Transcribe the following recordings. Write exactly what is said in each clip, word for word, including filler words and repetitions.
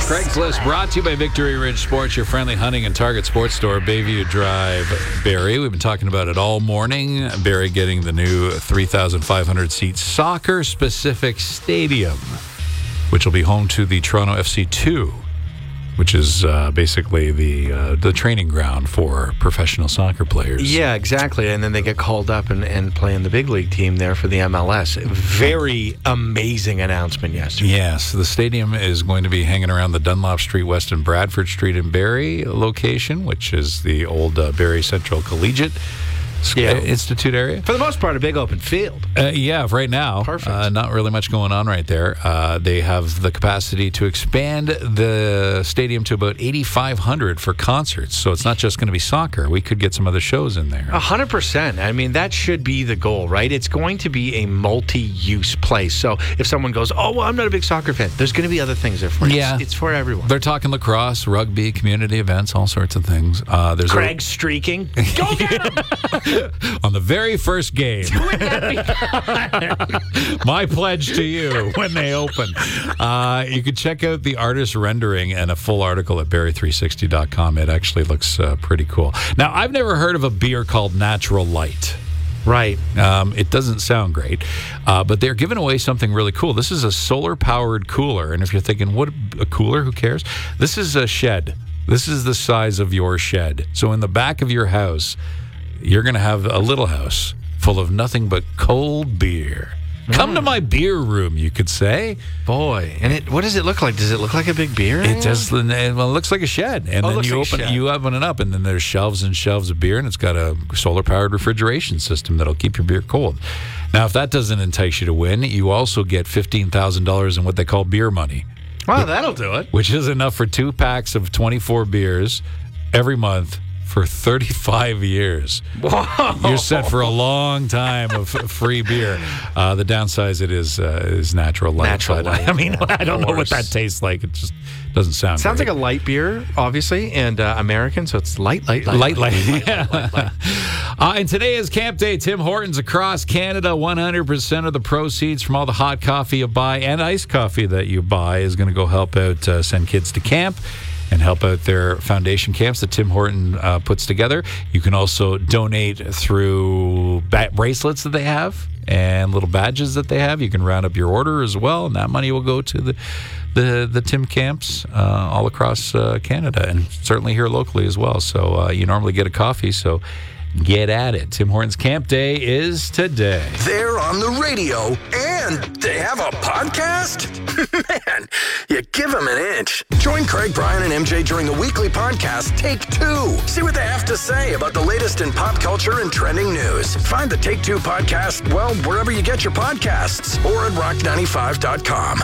Craigslist brought to you by Victory Ridge Sports, your friendly hunting and target sports store, Bayview Drive, Barrie. We've been talking about it all morning. Barrie getting the new three thousand five hundred seat soccer-specific stadium, which will be home to the Toronto F C two, which is uh, basically the uh, the training ground for professional soccer players. Yeah, exactly. And then they get called up and, and play in the big league team there for the M L S. Very amazing announcement yesterday. Yes, the stadium is going to be hanging around the Dunlop Street West and Bradford Street in Barrie location, which is the old uh, Barrie Central Collegiate Yeah. Institute area. For the most part, a big open field. Uh, yeah, right now, Perfect. Uh, not really much going on right there. Uh, they have the capacity to expand the stadium to about eighty-five hundred for concerts. So it's not just going to be soccer. We could get some other shows in there. A hundred percent. I mean, that should be the goal, right? It's going to be a multi-use place. So if someone goes, oh, well, I'm not a big soccer fan, there's going to be other things there for you. Yeah. It's, it's for everyone. They're talking lacrosse, rugby, community events, all sorts of things. Uh, there's Craig streaking. Go get him! on the very first game. My pledge to you when they open. Uh, you can check out the artist rendering and a full article at barrie three sixty dot com. It actually looks uh, pretty cool. Now, I've never heard of a beer called Natural Light. Right. Um, it doesn't sound great, uh, but they're giving away something really cool. This is a solar-powered cooler, and if you're thinking, what, a cooler, who cares? This is a shed. This is the size of your shed. So in the back of your house, you're going to have a little house full of nothing but cold beer. Mm. Come to my beer room, you could say. Boy, and it. What does it look like? Does it look like a big beer? It does. Well, it looks like a shed, and Oh, it then looks you like a open shed. you open it up, and then there's shelves and shelves of beer, and it's got a solar-powered refrigeration system that'll keep your beer cold. Now, if that doesn't entice you to win, you also get fifteen thousand dollars in what they call beer money. Wow, that'll do it. Which is enough for two packs of twenty-four beers every month for thirty-five years. Whoa. You're set for a long time of f- free beer. Uh, the downside it is uh, is natural light. Natural But, light, I mean, yeah, I don't know what course. that tastes like. It just doesn't sound Sounds great. like a light beer, obviously, and uh, American, so it's light, light, light. Light, light. light, Yeah. light, light. Uh, and today is Camp Day. Tim Hortons across Canada. one hundred percent of the proceeds from all the hot coffee you buy and iced coffee that you buy is going to go help out uh, send kids to camp and help out their foundation camps that Tim Horton uh, puts together. You can also donate through bat bracelets that they have and little badges that they have. You can round up your order as well, and that money will go to the the, the Tim camps uh, all across uh, Canada and certainly here locally as well. So uh, you normally get a coffee, so get at it. Tim Hortons Camp Day is today. They're on the radio, and they have a podcast? Man, you give them an inch. Join Craig, Brian, and M J during the weekly podcast, Take Two. See what they have to say about the latest in pop culture and trending news. Find the Take Two podcast, well, wherever you get your podcasts, or at rock ninety-five dot com.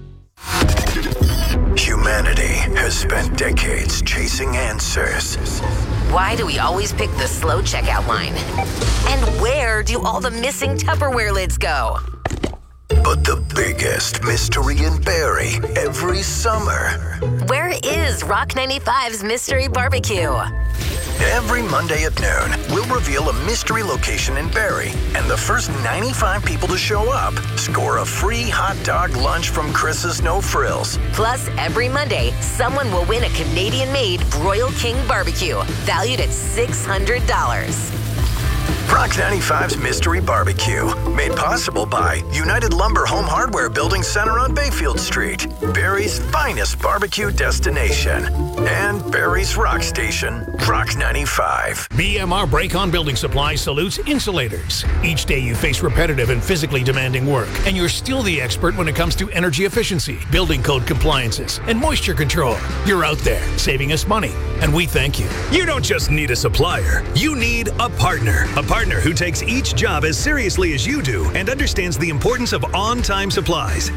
Humanity has spent decades chasing answers. Why do we always pick the slow checkout line? And where do all the missing Tupperware lids go? But the biggest mystery in Barrie every summer. Where is Rock ninety-five's Mystery Barbecue? Every Monday at noon, we'll reveal a mystery location in Barrie, and the first ninety-five people to show up score a free hot dog lunch from Chris's No Frills. Plus, every Monday, someone will win a Canadian-made Royal King Barbecue, valued at six hundred dollars. Rock ninety-five's Mystery Barbecue, made possible by United Lumber Home Hardware Building Center on Bayfield Street, Barrie's finest barbecue destination, and Barrie's rock station, Rock ninety-five. B M R Break-On Building Supply salutes insulators. Each day you face repetitive and physically demanding work, and you're still the expert when it comes to energy efficiency, building code compliances, and moisture control. You're out there saving us money, and we thank you. You don't just need a supplier, you need a partner. A partner who takes each job as seriously as you do and understands the importance of on-time supplies.